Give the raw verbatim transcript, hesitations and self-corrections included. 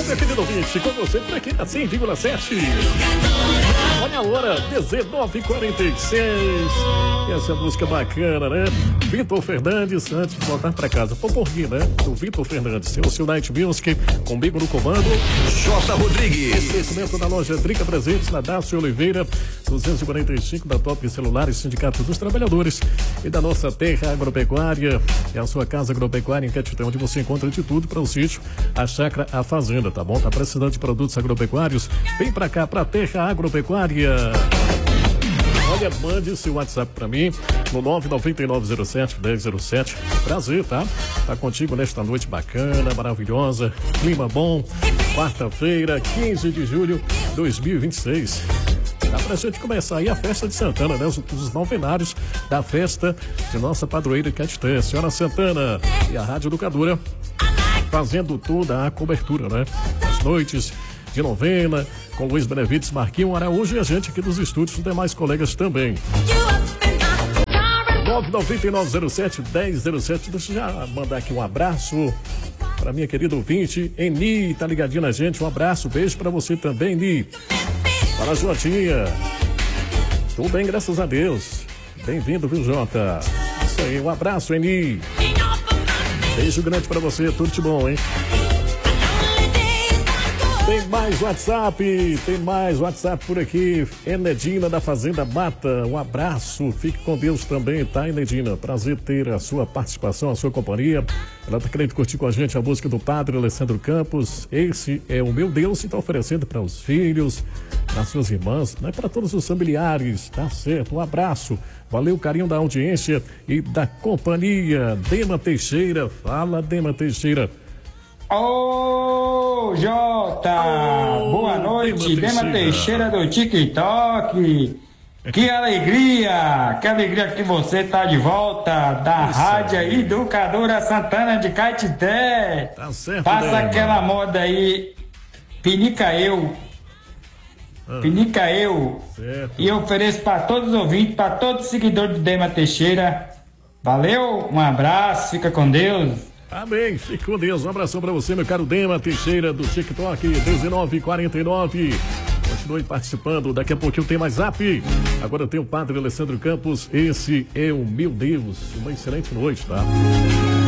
meu querido ouvinte, com você por aqui na cem vírgula sete. Olha a hora, dezenove e quarenta e seis. Essa música bacana, né? Vitor Fernandes, antes de voltar pra casa. Foi por mim, né? O Vitor Fernandes, o seu Night Music, comigo no comando. J. Rodrigues. Oferecimento da loja Drica Presentes, na Dácio Oliveira, duzentos e quarenta e cinco, da Top Celulares, Sindicato dos Trabalhadores e da nossa Terra Agropecuária. É a sua casa agropecuária em Caetité, onde você encontra de tudo para o sítio, a chácara, a fazenda, tá bom? Tá precisando de produtos agropecuários? Vem pra cá, pra Terra Agropecuária. Olha, mande seu WhatsApp pra mim no nove nove nove zero sete um zero zero sete. Prazer, tá? Tá contigo nesta noite bacana, maravilhosa, clima bom. Quarta-feira, quinze de julho de dois mil e vinte e seis. Tá pra gente começar aí a festa de Santana, né? Os, os novenários da festa de nossa padroeira Caetité, Senhora Santana, e a Rádio Educadora fazendo toda a cobertura, né? As noites de novena, com Luiz Benevides, Marquinhos Araújo e a gente aqui dos estúdios, os demais colegas também. nove nove nove zero sete um zero zero sete. Deixa eu já mandar aqui um abraço para minha querida ouvinte, Eni, tá ligadinho na gente. Um abraço, beijo para você também, Eni. Para a Jotinha. Tudo bem, graças a Deus. Bem-vindo, viu, Jota? Isso aí, um abraço, Eni. Beijo grande para você, tudo de bom, hein? Tem mais WhatsApp, tem mais WhatsApp por aqui. Enedina da Fazenda Mata, um abraço, fique com Deus também, tá, Enedina? Prazer ter a sua participação, a sua companhia. Ela tá querendo curtir com a gente a música do Padre Alessandro Campos. Esse é o meu Deus, e tá oferecendo para os filhos, para suas irmãs, né, para todos os familiares, tá certo? Um abraço, valeu o carinho da audiência e da companhia. Dema Teixeira, fala, Dema Teixeira. Ô, Jota! Oh, boa noite, Dema Teixeira. Teixeira do TikTok. Que alegria! Que alegria que você tá de volta da Isso Rádio aí. Educadora Santana de Caetité. Tá certo, Passa Dema. aquela moda aí, pinica eu. Ah, pinica eu. Certo. E eu ofereço para todos os ouvintes, para todos os seguidores do Dema Teixeira. Valeu, um abraço, fica com Deus. Amém, fique com Deus, um abração pra você, meu caro Dema Teixeira do TikTok, dezenove e quarenta e nove. Continue participando, daqui a pouquinho tem mais zap. Agora tem o Padre Alessandro Campos, esse é o meu Deus. Uma excelente noite, tá?